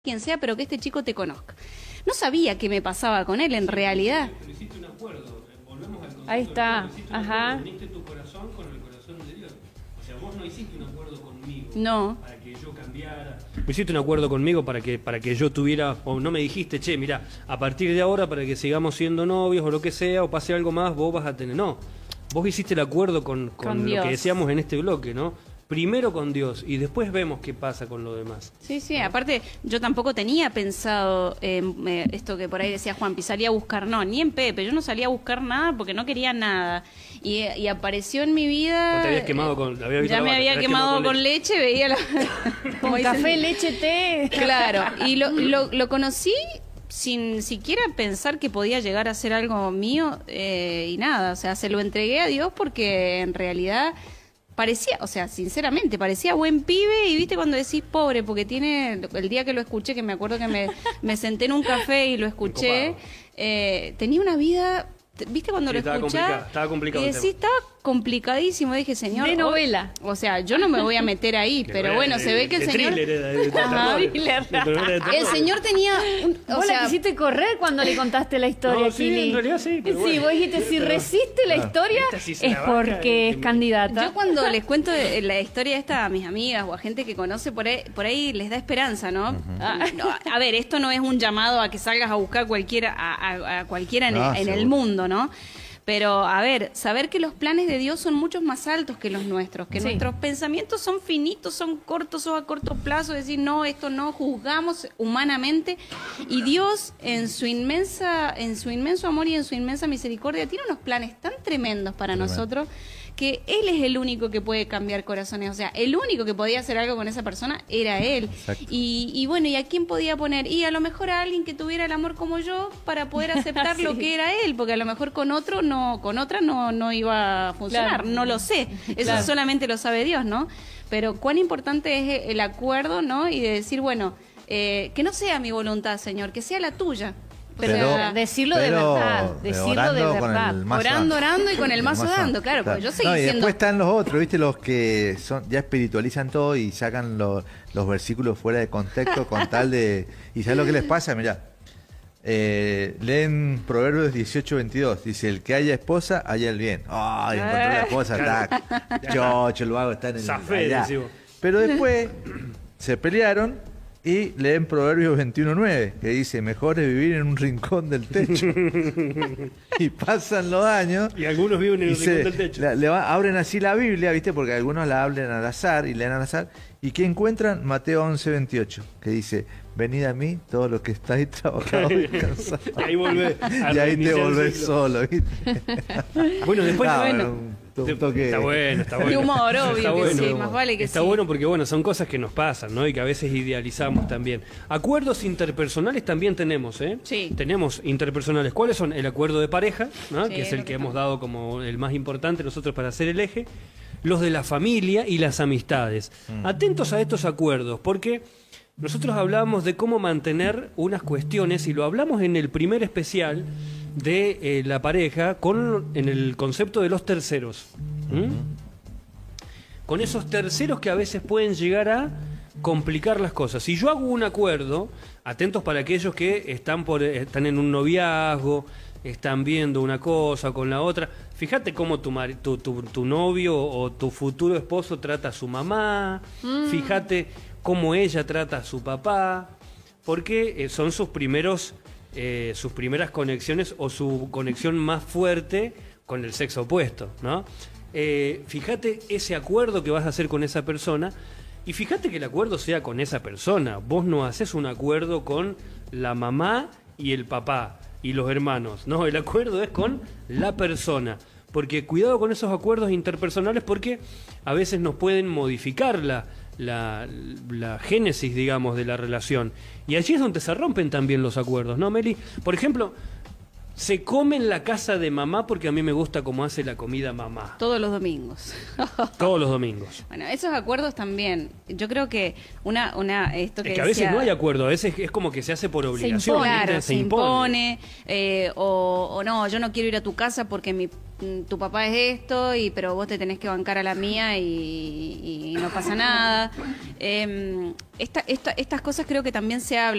quien sea, pero que este chico te conozca. No sabía qué me pasaba con él en realidad. Pero hiciste un acuerdo, volvemos al concepto. Ahí está, hiciste un ajá. acuerdo, uniste tu corazón con el corazón de Dios. O sea, vos no hiciste un acuerdo conmigo. No. Para que yo cambiara. No hiciste un acuerdo conmigo para que yo tuviera, o no me dijiste, che, mira, a partir de ahora para que sigamos siendo novios o lo que sea, o pase algo más, vos vas a tener. No, vos hiciste el acuerdo con lo Dios. que decíamos en este bloque, ¿no? Primero con Dios y después vemos qué pasa con lo demás. Sí, sí, aparte yo tampoco tenía pensado esto que por ahí decía Juanpi, salía a buscar, no, ni en Pepe, yo no salía a buscar nada porque no quería nada. Y apareció en mi vida... Vos te habías quemado con... ya me había quemado con leche, veía la... como dicen. Café, leche, té. Claro, y lo conocí sin siquiera pensar que podía llegar a ser algo mío y nada, o sea, se lo entregué a Dios porque en realidad... parecía, o sea, sinceramente, parecía buen pibe y viste cuando decís pobre, porque tiene, el día que lo escuché, que me acuerdo que me senté en un café y lo escuché, tenía una vida, viste cuando Sí, lo escuchás, estaba complicado y el decís, estaba complicadísimo, dije, señor. De novela. O sea, yo no me voy a meter ahí, pero bueno, se ve que el señor... Ajá. El señor tenía... Vos la quisiste correr cuando le contaste la historia, No, sí, Kili. en realidad sí, pero Sí, bueno. vos dijiste, si resiste la historia, Esta sí se es la banca, porque es candidata. Yo cuando les cuento la historia esta a mis amigas o a gente que conoce, por ahí les da esperanza, ¿no? No, a ver, esto no es un llamado a que salgas a buscar cualquiera, a cualquiera en el mundo, ¿no? Pero, a ver, saber que los planes de Dios son muchos más altos que los nuestros, que Sí. nuestros pensamientos son finitos, son cortos o a corto plazo, decir, no, esto no, juzgamos humanamente, y Dios en su inmenso amor y en su inmensa misericordia tiene unos planes tan tremendos para nosotros, que Él es el único que puede cambiar corazones, o sea, el único que podía hacer algo con esa persona era Él. Exacto. Y bueno, ¿y a quién podía poner? Y a lo mejor a alguien que tuviera el amor como yo para poder aceptar Sí. lo que era Él, porque a lo mejor con otra no iba a funcionar, Claro. no lo sé, eso Claro. solamente lo sabe Dios, ¿no? Pero cuán importante es el acuerdo, ¿no? Y de decir, bueno, que no sea mi voluntad, Señor, que sea la tuya. Pero decirlo de verdad, decirlo de orando con verdad. el mazo Orando, dando. orando y con el mazo dando, claro, porque yo seguí No, y siendo... después están los otros, ¿viste? Los que ya espiritualizan todo y sacan los versículos fuera de contexto con tal de... ¿Y sabes lo que les pasa? Mirá, leen Proverbios 18:22, dice, el que haya esposa, haya el bien. ¡Ay, encontró la esposa! ¡Tac! Chocho, el vago está en el... Zafé, allá. decimos. Pero después se pelearon y leen Proverbios 21:9, que dice, mejor es vivir en un rincón del techo. Y pasan los años... Y algunos viven en Y el rincón del techo. abren así la Biblia, ¿viste? Porque algunos la hablan al azar y leen al azar. ¿Y qué encuentran? Mateo 11:28, que dice, venid a mí, todos los que estáis trabajados y cansados. Y ahí volvés. Y ahí te volvés solo, ¿viste? Bueno, después... No, bueno, un toque... Está bueno, está bueno. De humor, obvio, Está que bueno. sí, más vale que Está sí. bueno porque, bueno, son cosas que nos pasan, ¿no? Y que a veces idealizamos también. Acuerdos interpersonales también tenemos, ¿eh? Sí. Tenemos interpersonales. ¿Cuáles son? El acuerdo de pareja, ¿no? Sí, Que es lo el que que hemos estamos. dado como el más importante nosotros para hacer el eje. Los de la familia y las amistades. Atentos a estos acuerdos, porque nosotros hablamos de cómo mantener unas cuestiones, y lo hablamos en el primer especial de la pareja, en el concepto de los terceros. Con esos terceros que a veces pueden llegar a complicar las cosas. Si yo hago un acuerdo, atentos para aquellos que están en un noviazgo, están viendo una cosa con la otra, fíjate cómo tu novio o tu futuro esposo trata a su mamá, fíjate cómo ella trata a su papá, porque son sus primeras conexiones o su conexión más fuerte con el sexo opuesto, ¿no? Fíjate ese acuerdo que vas a hacer con esa persona, y fíjate que el acuerdo sea con esa persona. Vos no haces un acuerdo con la mamá y el papá y los hermanos, no, el acuerdo es con la persona, porque cuidado con esos acuerdos interpersonales, porque a veces nos pueden modificar la génesis, digamos, de la relación, y allí es donde se rompen también los acuerdos, ¿no, Meli? Por ejemplo, se come en la casa de mamá porque a mí me gusta cómo hace la comida mamá. Todos los domingos. Todos los domingos. Bueno, esos acuerdos también. Yo creo que esto que es que a veces no hay acuerdo, a veces es como que se hace por obligación. Claro, se impone. O no, yo no quiero ir a tu casa porque tu papá es esto, pero vos te tenés que bancar a la mía y no pasa nada. Estas cosas creo que también se hablan.